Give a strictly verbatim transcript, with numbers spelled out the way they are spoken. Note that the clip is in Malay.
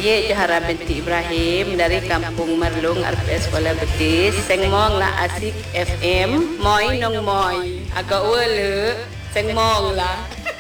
Ye Johara binti Ibrahim dari Kampung Merlung R P S Sekolah Betis. Sengmong lah Asik F M. Moy nong moy. Agak wele. Sengmong lah.